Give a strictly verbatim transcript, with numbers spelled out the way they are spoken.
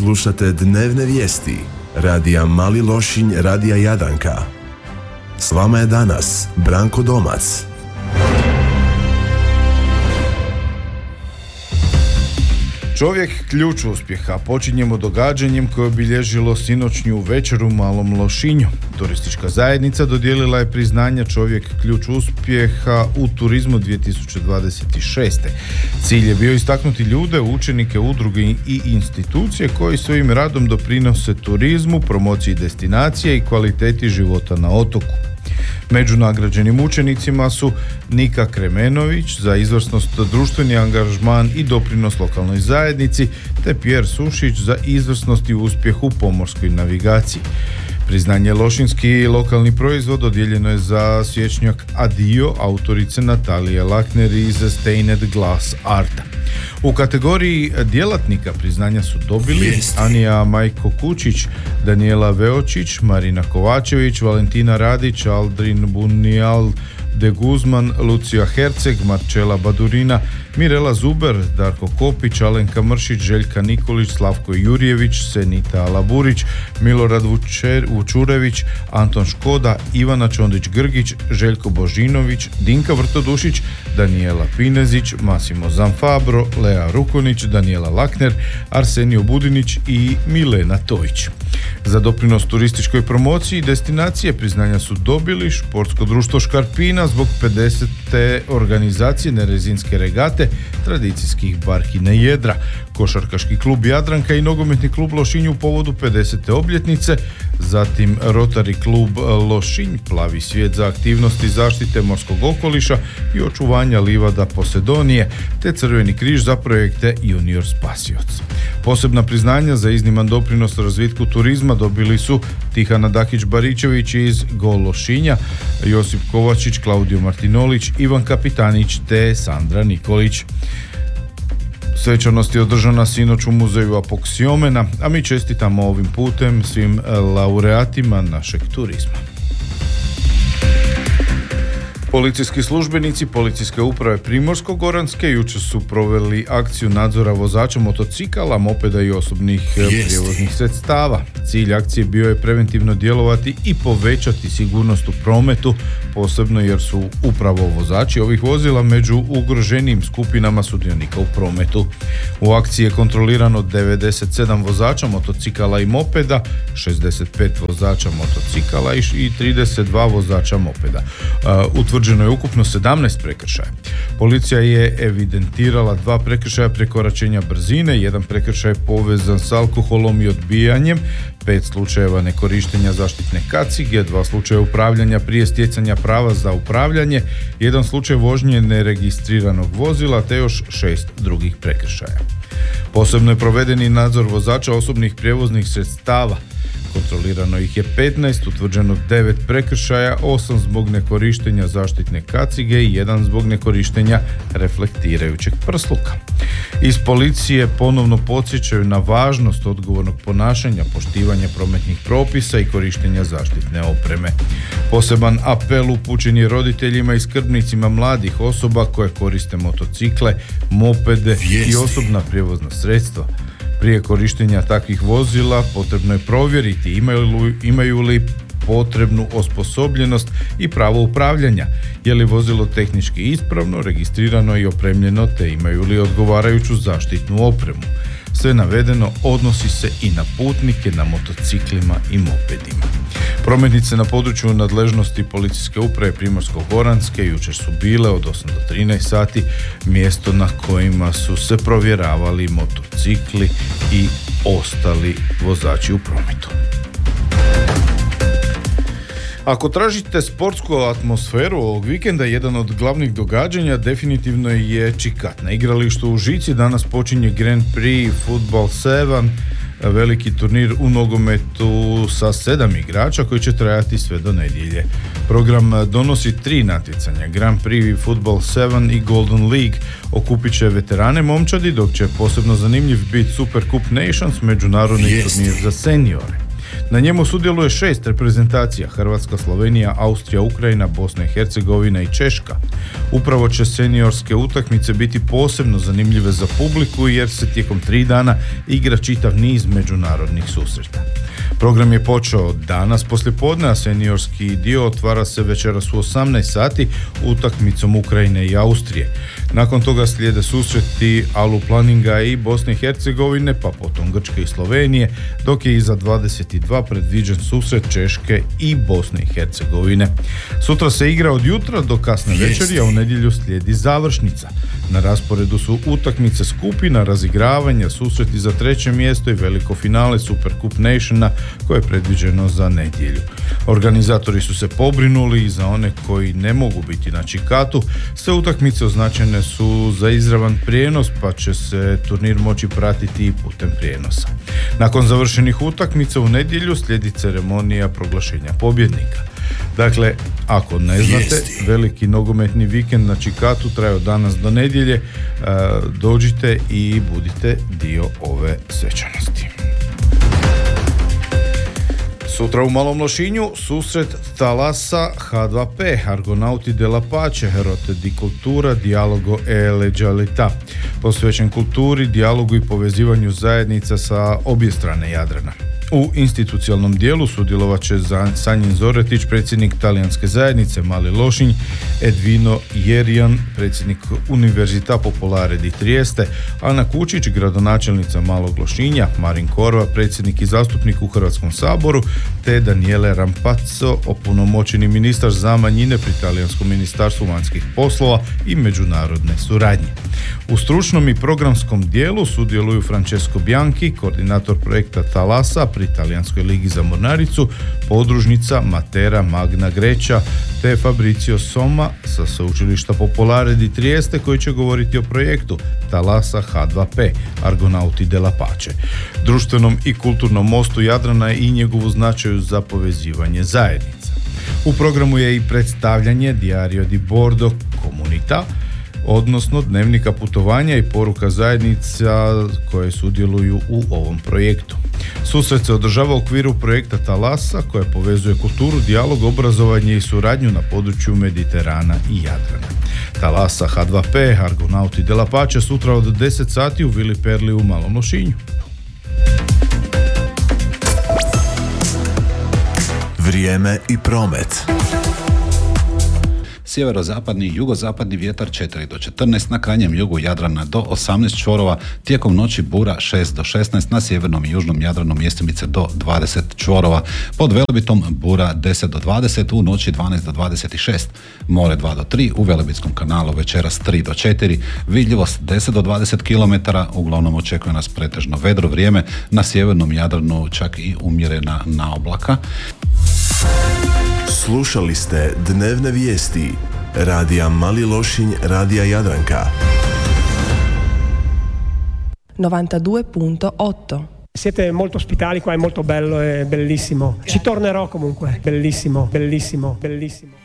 Slušate dnevne vijesti radija Mali Lošinj, radija Jadranka. S vama je danas Branko Domac. Čovjek ključ uspjeha. Počinjemo događanjem koje je obilježilo sinoćnju večer u Malom Lošinju. Turistička zajednica dodijelila je priznanja Čovjek ključ uspjeha u turizmu dvije tisuće dvadeset šeste. Cilj je bio istaknuti ljude, učenike, udruge i institucije koji svojim radom doprinose turizmu, promociji destinacije i kvaliteti života na otoku. Među nagrađenim učenicima su Nika Kremenović za izvrsnost, društveni angažman i doprinos lokalnoj zajednici, te Pjer Sušić za izvrsnost i uspjeh u pomorskoj navigaciji. Priznanje Lošinski lokalni proizvod dodijeljeno je za svječnjak Adio autorice Natalije Lakner iz Stained Glass Arta. U kategoriji djelatnika priznanja su dobili Vijesti. Anija Majko Kučić, Daniela Veočić, Marina Kovačević, Valentina Radić, Aldrin Bunijal de Guzman, Lucija Herceg, Marčela Badurina, Mirela Zuber, Darko Kopić, Alenka Mršić, Željka Nikolić, Slavko Jurjević, Senita Alaburić, Milorad Vučer, Vučurević, Anton Škoda, Ivana Čondić-Grgić, Željko Božinović, Dinka Vrtodušić, Daniela Pinezić, Masimo Zanfabro, Lea Rukonić, Daniela Lakner, Arsenio Budinić i Milena Tojić. Za doprinos turističkoj promociji destinacije priznanja su dobili Športsko društvo Škarpina zbog pedesete organizacije nerezinske regate tradicijskih barkina jedra, Košarkaški klub Jadranka i Nogometni klub Lošinj u povodu pedesete obljetnice, zatim Rotary klub Lošinj, Plavi svijet za aktivnosti zaštite morskog okoliša i očuvanja livada Posedonije, te Crveni križ za projekte Junior Spasioc. Posebna priznanja za izniman doprinos razvitku turizma dobili su Tihana Dakić-Baričević iz Gol Lošinja, Josip Kovačić, Klaudio Martinolić, Ivan Kapitanić te Sandra Nikolić. Svečanost je održana sinoć u muzeju Apoksiomena, a mi čestitamo ovim putem svim laureatima našeg turizma. Policijski službenici Policijske uprave Primorsko-goranske jučer su proveli akciju nadzora vozača motocikala, mopeda i osobnih Vijesti. prijevoznih sredstava. Cilj akcije bio je preventivno djelovati i povećati sigurnost u prometu, posebno jer su upravo vozači ovih vozila među ugroženijim skupinama sudionika u prometu. U akciji je kontrolirano devedeset sedam vozača motocikala i mopeda, šezdeset pet vozača motocikala i trideset dva vozača mopeda. Uh, utvrđeno je ukupno sedamnaest prekršaja. Policija je evidentirala dva prekršaja prekoračenja brzine, jedan prekršaj povezan s alkoholom i odbijanjem, pet slučajeva nekorištenja zaštitne kacige, dva slučaja upravljanja prije stjecanja prava za upravljanje, jedan slučaj vožnje neregistriranog vozila te još šest drugih prekršaja. Posebno je provedeni nadzor vozača osobnih prijevoznih sredstava. Kontrolirano ih je petnaest, utvrđeno devet prekršaja, osam zbog nekorištenja zaštitne kacige i jedan zbog nekorištenja reflektirajućeg prsluka. Iz policije ponovno podsjećaju na važnost odgovornog ponašanja, poštivanja prometnih propisa i korištenja zaštitne opreme. Poseban apel upućen je roditeljima i skrbnicima mladih osoba koje koriste motocikle, mopede Vijesti. i osobna prijevozna sredstva. Prije korištenja takvih vozila potrebno je provjeriti imaju li, imaju li potrebnu osposobljenost i pravo upravljanja, je li vozilo tehnički ispravno, registrirano i opremljeno te imaju li odgovarajuću zaštitnu opremu. Sve navedeno odnosi se i na putnike na motociklima i mopedima. Prometnice na području nadležnosti Policijske uprave Primorsko-goranske jučer su bile od osam do trinaest sati mjesto na kojima su se provjeravali motocikli i ostali vozači u prometu. Ako tražite sportsku atmosferu ovog vikenda, jedan od glavnih događanja definitivno je Čikat. Na igralištu u Žici danas počinje Grand Prix Football sedam, veliki turnir u nogometu sa sedam igrača koji će trajati sve do nedjelje. Program donosi tri natjecanja, Grand Prix Football sedam i Golden League. Okupit će veterane momčadi, dok će posebno zanimljiv biti Super Cup Nations, međunarodni Vijesti. turnir za seniore. Na njemu sudjeluje šest reprezentacija: Hrvatska, Slovenija, Austrija, Ukrajina, Bosna i Hercegovina i Češka. Upravo će seniorske utakmice biti posebno zanimljive za publiku jer se tijekom tri dana igra čitav niz međunarodnih susreta. Program je počeo danas poslijepodne, a seniorski dio otvara se večeras u osamnaest sati utakmicom Ukrajine i Austrije. Nakon toga slijede susreti Alu Planinga i Bosne i Hercegovine, pa potom Grčke i Slovenije, dok je iza dvadeset dva predviđen susret Češke i Bosne i Hercegovine. Sutra se igra od jutra do kasne večeri, a u nedjelju slijedi završnica. Na rasporedu su utakmice skupina, razigravanja, susreti za treće mjesto i veliko finale Supercup Nationa koje je predviđeno za nedjelju. Organizatori su se pobrinuli i za one koji ne mogu biti na čikatu. Sve utakmice označene su za izravan prijenos, pa će se turnir moći pratiti i putem prijenosa. Nakon završenih utakmica u nedjelju slijedi ceremonija proglašenja pobjednika. Dakle, ako ne znate, veliki nogometni vikend na čikatu traje od danas do nedjelje. Dođite i budite dio ove svečanosti. Sutra u Malom Lošinju susret Thalassa H dva P, Argonauti della Pace, Herote di Cultura, Dialogo e Legalità, posvećen kulturi, dijalogu i povezivanju zajednica sa obje strane Jadrana. U institucionalnom dijelu sudjelovat će Sanjin Zoretić, predsjednik talijanske zajednice Mali Lošinj, Edvino Jerijan, predsjednik Università Popolare di Trieste, Ana Kučić, gradonačelnica Malog Lošinja, Marin Korva, predsjednik i zastupnik u Hrvatskom saboru, te Daniele Rampazzo, opunomoćeni ministar za manjine pri Talijanskom ministarstvu vanjskih poslova i međunarodne suradnje. U stručnom i programskom dijelu sudjeluju Francesco Bianchi, koordinator projekta Thalassa pri Talijanskoj ligi za mornaricu, podružnica Matera Magna Grecia, te Fabrizio Somma sa sveučilišta Popolare di Trieste koji će govoriti o projektu Thalassa H dva P, Argonauti della Pace, društvenom i kulturnom mostu Jadrana i njegovu značaju za povezivanje zajednica. U programu je i predstavljanje Diario di Bordo Comunità, odnosno dnevnika putovanja i poruka zajednica koje sudjeluju u ovom projektu. Susret se održava u okviru projekta Thalassa koje povezuje kulturu, dijalog, obrazovanje i suradnju na području Mediterana i Jadrana. Thalassa H dva P, Argonauti della Pace, sutra od deset sati u Vili Perli u Malom Lošinju. Vrijeme i promet. Sjeverozapadni i jugozapadni vjetar četiri do četrnaest, na krajnjem jugu Jadrana do osamnaest čvorova, tijekom noći bura šest do šesnaest, na sjevernom i južnom Jadranu mjestimice do dvadeset čvorova. Pod Velebitom bura deset do dvadeset, u noći dvanaest do dvadeset šest, more dva do tri, u Velebitskom kanalu večeras tri do četiri, vidljivost deset do dvadeset kilometara, uglavnom očekuje nas pretežno vedro vrijeme, na sjevernom Jadranu čak i umjerena naoblaka. Slušali ste dnevne vijesti Radija Mali Lošinj, Radija Jadranka. novantadue virgola otto. Siete molto ospitali qua, è molto bello e bellissimo. Ci tornerò comunque. Bellissimo, bellissimo, bellissimo.